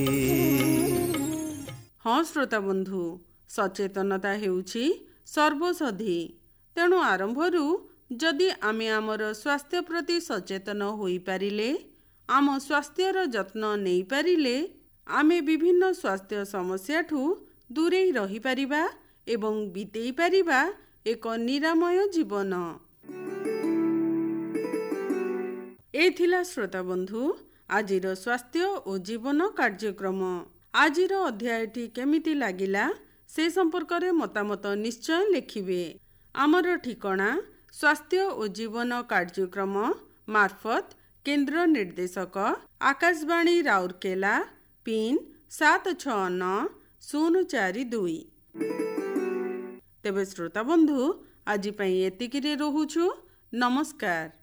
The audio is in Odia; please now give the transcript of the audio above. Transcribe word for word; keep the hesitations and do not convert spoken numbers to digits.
ହଁ ଶ୍ରୋତା ବନ୍ଧୁ, ସଚେତନତା ହେଉଛି ସର୍ବସାଧୀ। ତେଣୁ ଆରମ୍ଭରୁ ଯଦି ଆମେ ଆମର ସ୍ୱାସ୍ଥ୍ୟ ପ୍ରତି ସଚେତନ ହୋଇପାରିଲେ, ଆମ ସ୍ୱାସ୍ଥ୍ୟର ଯତ୍ନ ନେଇପାରିଲେ, ଆମେ ବିଭିନ୍ନ ସ୍ୱାସ୍ଥ୍ୟ ସମସ୍ୟାଠୁ ଦୂରେଇ ରହିପାରିବା ଏବଂ ବିତେଇ ପାରିବା ଏକ ନିରାମୟ ଜୀବନ। ଏ ଥିଲା ଶ୍ରୋତା ବନ୍ଧୁ ଆଜିର ସ୍ୱାସ୍ଥ୍ୟ ଓ ଜୀବନ କାର୍ଯ୍ୟକ୍ରମ। ଆଜିର ଅଧ୍ୟାୟଟି କେମିତି ଲାଗିଲା ସେ ସମ୍ପର୍କରେ ମତାମତ ନିଶ୍ଚୟ ଲେଖିବେ। ଆମର ଠିକଣା ସ୍ୱାସ୍ଥ୍ୟ ଓ ଜୀବନ କାର୍ଯ୍ୟକ୍ରମ ମାର୍ଫତ କେନ୍ଦ୍ର ନିର୍ଦ୍ଦେଶକ ଆକାଶବାଣୀ ରାଉରକେଲା, ପିନ୍ ସାତ ଛଅ ନଅ ଶୂନ ଚାରି ଦୁଇ। ତେବେ ଶ୍ରୋତା ବନ୍ଧୁ ଆଜି ପାଇଁ ଏତିକିରେ ରହୁଛୁ। ନମସ୍କାର।